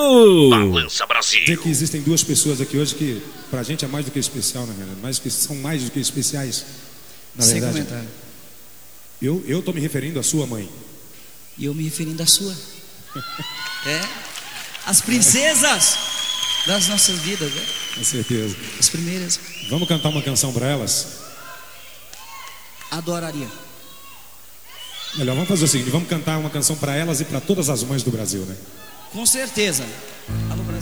do Balança Brasil. Dizer que existem duas pessoas aqui hoje que pra gente é mais do que especial, na verdade, são mais do que especiais, na Sem verdade. comentário. Eu tô me referindo à sua mãe. E eu me referindo à sua. As princesas das nossas vidas, né? Com certeza. As primeiras. Vamos cantar uma canção pra elas? Adoraria. Melhor, vamos fazer o seguinte, vamos cantar uma canção pra elas e pra todas as mães do Brasil, né? Com certeza. Alô, Brasil.